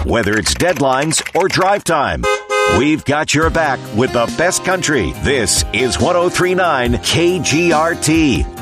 Whether it's deadlines or drive time, we've got your back with the best country. This is 103.9 KGRT.